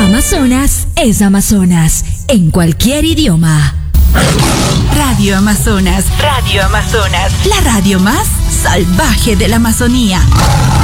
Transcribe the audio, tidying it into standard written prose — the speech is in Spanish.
Amazonas es Amazonas, en cualquier idioma. Radio Amazonas. Radio Amazonas. La radio más salvaje de la Amazonía.